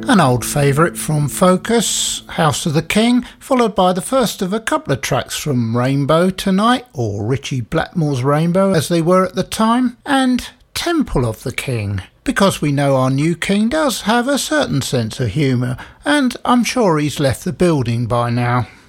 An old favourite from Focus, House of the King, followed by the first of a couple of tracks from Rainbow Tonight, or Richie Blackmore's Rainbow as they were at the time, and Temple of the King, because we know our new king does have a certain sense of humour, and I'm sure he's left the building by now.